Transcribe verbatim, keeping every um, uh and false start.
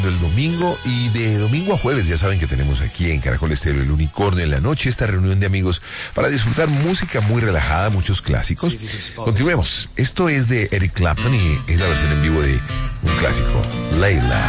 El domingo y de domingo a jueves ya saben que tenemos aquí en Caracol Estéreo El Unicornio en la noche, esta reunión de amigos para disfrutar música muy relajada, muchos clásicos. Continuemos, esto es de Eric Clapton y es la versión en vivo de un clásico, Layla.